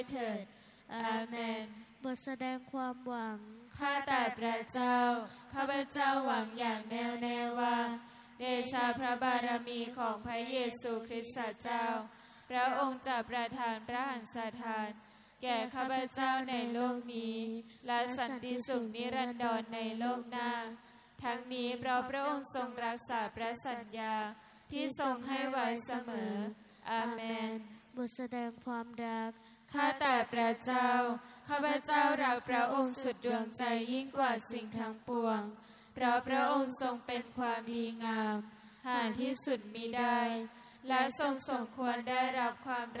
เถิดอาเมนบทแสดงความหวังข้าแต่พระเจ้าข้าพเจ้าหวังอย่างแน่วแน่ว่าเดชะพระบารมีของพระเยซูคริสต์เจ้าพระองค์จะประทานพระหันสถานแก่ข้าพเจ้าในโลกนี้และสันติสุขนิรันดรในโลกหน้าทั้งนี้เพราะพระองค์ทรงรักษาพระสัญญาที่ทรงให้ไว้เสมออาเมนบทแสดงความรักข้าแต่พระเจ้าข้าพเจ้ารักพระองค์สุดดวงใจยิ่งกว่าสิ่งทั้งปวงเพราะพระองค์ทรงเป็นความดีงามหาที่สุดมิได้และทรงสมควรได้รับความ